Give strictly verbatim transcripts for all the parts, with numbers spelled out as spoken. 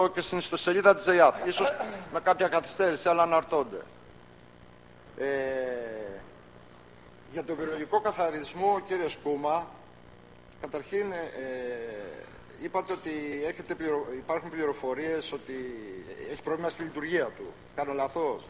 και στην ιστοσελίδα της ΕΙΑΘ. Ίσως με κάποια καθυστέρηση, αλλά αναρτώνται. Ε, για το βιολογικό καθαρισμό, κύριε Σκούμα, καταρχήν ε, είπατε ότι έχετε πληρο... υπάρχουν πληροφορίες ότι έχει πρόβλημα στη λειτουργία του. Κάνω λαθός?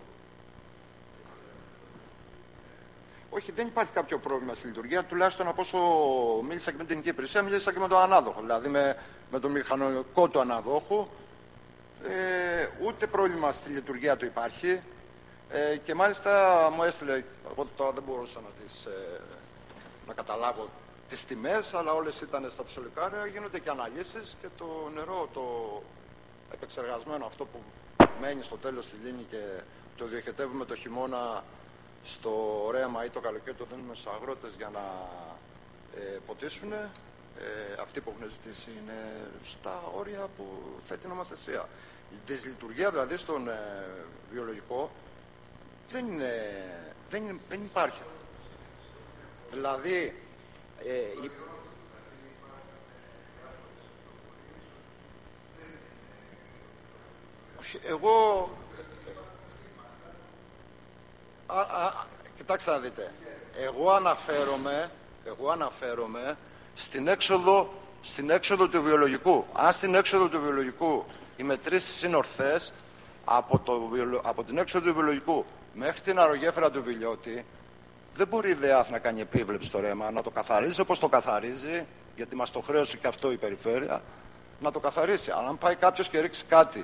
Όχι, δεν υπάρχει κάποιο πρόβλημα στη λειτουργία. Τουλάχιστον από όσο μίλησα και με την Εθνική Υπηρεσία, μίλησα και με τον ανάδοχο. Δηλαδή με, με τον μηχανικό του αναδόχου. Ε, ούτε πρόβλημα στη λειτουργία του υπάρχει. Ε, και μάλιστα μου έστειλε, εγώ τώρα δεν μπορούσα να, τις, ε, να καταλάβω τις τιμές, αλλά όλες ήταν στα φυσιολογικά, γίνονται και αναλύσεις και το νερό, το επεξεργασμένο, αυτό που μένει στο τέλος στη λίμνη και το διοχετεύουμε το χειμώνα στο ρέμα ή το καλοκαίρι το δίνουμε στους αγρότες για να ε, ποτίσουν. Ε, αυτοί που έχουν ζητήσει είναι στα όρια που θέτει η νομοθεσία. Η δυσλειτουργία δηλαδή στον ε, βιολογικό δεν, είναι, δεν, είναι, δεν υπάρχει. Δηλαδή ε, η... εγώ α, α, κοιτάξτε να δείτε, εγώ αναφέρομαι εγώ αναφέρομαι στην έξοδο, στην έξοδο του βιολογικού. Αν στην έξοδο του βιολογικού οι μετρήσεις είναι ορθές, από, το, από την έξοδο του βιολογικού μέχρι την αερογέφυρα του Βιλιώτη, δεν μπορεί η ΔΕΑΘ να κάνει επίβλεψη στο ρέμα, να το καθαρίζει όπως το καθαρίζει, γιατί μας το χρέωσε και αυτό η περιφέρεια, να το καθαρίσει. Αλλά αν πάει κάποιος και ρίξει κάτι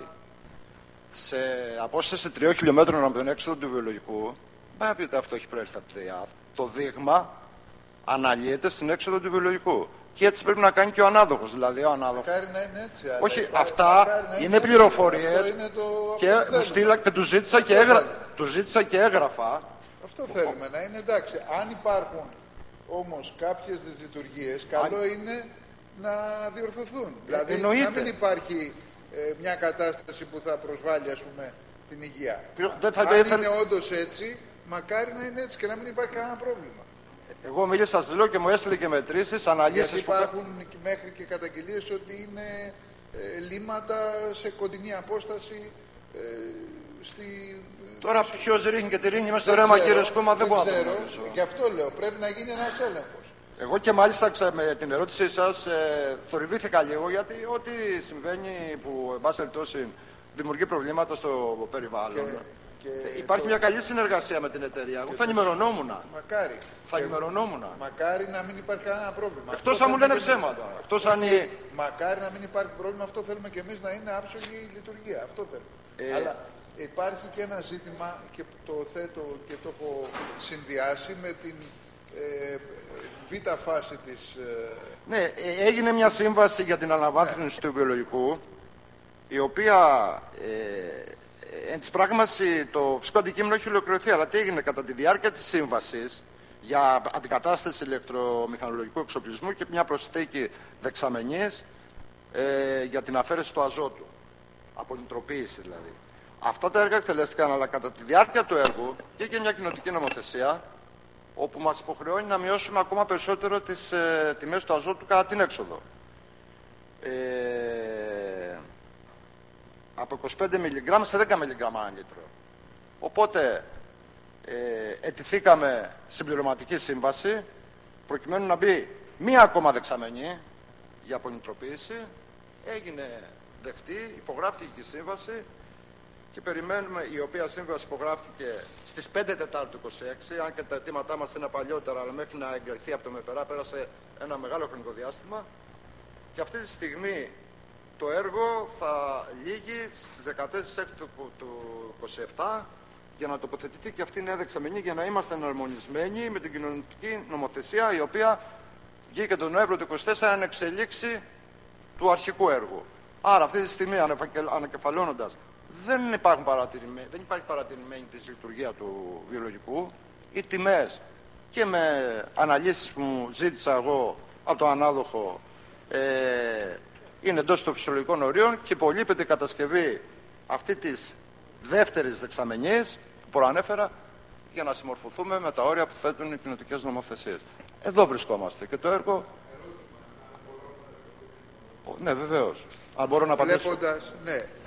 σε απόσταση τριών χιλιόμετρων από την έξοδο του βιολογικού, δεν πει ότι αυτό έχει προέλθει από τη ΔΕΑΘ. Το δείγμα αναλύεται στην έξοδο του βιολογικού. Και έτσι πρέπει να κάνει και ο ανάδοχος. Δηλαδή ο ανάδοχος. Μακάρι να είναι έτσι. Αλλά όχι, υπά... αυτά είναι, είναι πληροφορίες το... και μου στείλα και του ζήτησα και, έγρα... του ζήτησα και έγραφα. Αυτό θέλουμε, να είναι εντάξει. Αν υπάρχουν όμως κάποιες δυσλειτουργίες, καλό Αν... είναι να διορθωθούν. Δηλαδή Εννοείται. να μην υπάρχει ε, μια κατάσταση που θα προσβάλλει, ας πούμε, την υγεία. Δεν θα Αν ήθελ... είναι όντως έτσι, μακάρι να είναι έτσι και να μην υπάρχει κανένα πρόβλημα. Εγώ μίλησα σας λέω και μου έστειλε και μετρήσεις, αναλύσεις. Γιατί υπάρχουν που... μέχρι και καταγγελίες ότι είναι ε, λίμματα σε κοντινή απόσταση ε, στη... Τώρα ποιος ρίχνει και τη ρίχνει μέσα στο ρέμα, κύριε Σκούμα, δεν, δεν μπορώ ξέρω, να το γνωρίζω. Γι' αυτό λέω, πρέπει να γίνει ένας έλεγχος. Εγώ και μάλιστα με την ερώτησή σας ε, θορυβήθηκα λίγο, γιατί ό,τι συμβαίνει που εν πάση περιπτώσει δημιουργεί προβλήματα στο περιβάλλον. Και... Και υπάρχει το... μια καλή συνεργασία με την εταιρεία. Εγώ θα ενημερωνόμουν. Μακάρι. Θα ενημερωνόμουν. Μακάρι να μην υπάρχει κανένα πρόβλημα. Εκτός αν μου λένε ψέματα. Εκτός αν... Μακάρι να μην υπάρχει πρόβλημα. Αυτό θέλουμε και εμείς, να είναι άψογη η λειτουργία. Αυτό θέλουμε. Ε... Αλλά υπάρχει και ένα ζήτημα και το θέτω και το έχω συνδυάσει με την ε, β' φάση της... Ε... Ναι, έγινε μια σύμβαση για την αναβάθμιση του βιολογικού, η οποία... Ε, εν της πράγμαση το φυσικό αντικείμενο έχει ολοκληρωθεί, αλλά τι έγινε κατά τη διάρκεια της σύμβασης για αντικατάσταση ηλεκτρομηχανολογικού εξοπλισμού και μια προσθήκη δεξαμενής ε, για την αφαίρεση του αζότου, απονητροποίηση δηλαδή. Αυτά τα έργα εκτελέστηκαν, αλλά κατά τη διάρκεια του έργου βγήκε μια κοινοτική νομοθεσία όπου μας υποχρεώνει να μειώσουμε ακόμα περισσότερο τις ε, τιμές του αζότου κατά την έξοδο. Ε, από είκοσι πέντε μιλιγκράμμ σε δέκα μιλιγκράμμ ανά λίτρο. Οπότε ε, ετηθήκαμε συμπληρωματική σύμβαση προκειμένου να μπει μία ακόμα δεξαμενή για απονητροποίηση. Έγινε δεκτή, υπογράφτηκε η σύμβαση και περιμένουμε, η οποία σύμβαση υπογράφτηκε στις πέντε Τετάρτου είκοσι έξι, αν και τα αιτήματά μας είναι παλιότερα, αλλά μέχρι να εγκριθεί από το ΜΕΠΕΡΑ πέρασε ένα μεγάλο χρονικό διάστημα και αυτή τη στιγμή το έργο θα λύγει στις δεκατέσσερις Έκτη του είκοσι επτά για να τοποθετηθεί και αυτή η νέα δεξαμενή, για να είμαστε εναρμονισμένοι με την κοινωνική νομοθεσία, η οποία βγήκε τον Νοέμβριο του είκοσι τέσσερα εν εξελίξη του αρχικού έργου. Άρα αυτή τη στιγμή, ανακεφαλώνοντας, δεν, υπάρχουν παρατηρημένοι, δεν υπάρχει παρατηρημένη της λειτουργία του βιολογικού. Οι τιμές και με αναλύσεις που μου ζήτησα εγώ από τον ανάδοχο ε, είναι εντός των φυσιολογικών ορίων και υπολείπεται η κατασκευή αυτή της δεύτερης δεξαμενής που προανέφερα για να συμμορφωθούμε με τα όρια που θέτουν οι κοινοτικές νομοθεσίες. Εδώ βρισκόμαστε και το έργο... Ναι, βεβαίως. Αν μπορώ να απαντήσω. Βλέποντας, ναι.